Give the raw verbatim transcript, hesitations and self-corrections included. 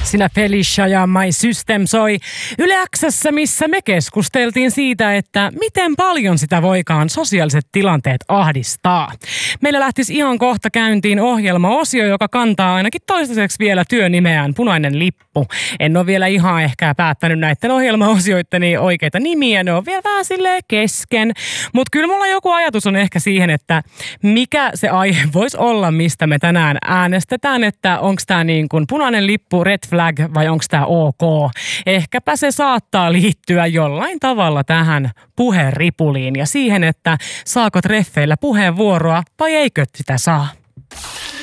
Sinä Felicia ja My System soi Yle X:ssä, missä me keskusteltiin siitä, että miten paljon sitä voikaan sosiaaliset tilanteet ahdistaa. Meillä lähtisi ihan kohta käyntiin ohjelmaosio, joka kantaa ainakin toistaiseksi vielä työnimeään Punainen lippu. En ole vielä ihan ehkä päättänyt näiden ohjelmaosioitteni oikeita nimiä, ne on vielä vähän silleen kesken. Mutta kyllä mulla joku ajatus on ehkä siihen, että mikä se aihe voisi olla, mistä me tänään äänestetään, että onko tämä niin kuin punainen lippu, red flag vai onko tämä ok. Ehkäpä se saattaa liittyä jollain tavalla tähän puheripuliin ja siihen, että saako treffeillä puheenvuoroa vai eikö sitä saa.